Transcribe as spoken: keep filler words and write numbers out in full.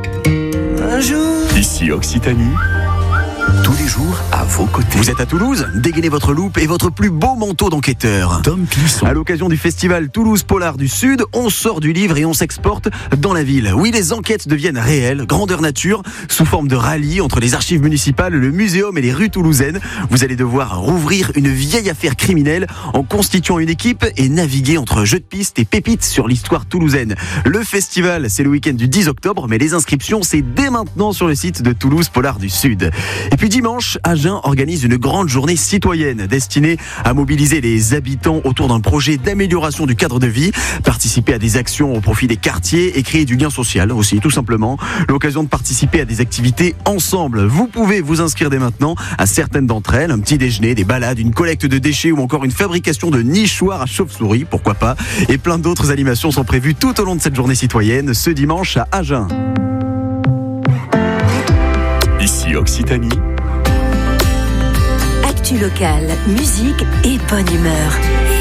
Un jour. Ici Occitanie. Tous les jours, à vos côtés. Vous êtes à Toulouse? Dégainez votre loupe et votre plus beau manteau d'enquêteur. Tom Clisson. À l'occasion du festival Toulouse Polar du Sud, on sort du livre et on s'exporte dans la ville. Oui, les enquêtes deviennent réelles, grandeur nature, sous forme de rallye entre les archives municipales, le muséum et les rues toulousaines. Vous allez devoir rouvrir une vieille affaire criminelle en constituant une équipe et naviguer entre jeux de piste et pépites sur l'histoire toulousaine. Le festival, c'est le week-end du dix octobre, mais les inscriptions, c'est dès maintenant sur le site de Toulouse Polar du Sud. Et puis dimanche, Agen organise une grande journée citoyenne destinée à mobiliser les habitants autour d'un projet d'amélioration du cadre de vie, participer à des actions au profit des quartiers et créer du lien social aussi, tout simplement. L'occasion de participer à des activités ensemble. Vous pouvez vous inscrire dès maintenant à certaines d'entre elles, un petit déjeuner, des balades, une collecte de déchets ou encore une fabrication de nichoirs à chauve-souris, pourquoi pas. Et plein d'autres animations sont prévues tout au long de cette journée citoyenne, ce dimanche à Agen. Ici Occitanie. Actu locale, musique et bonne humeur.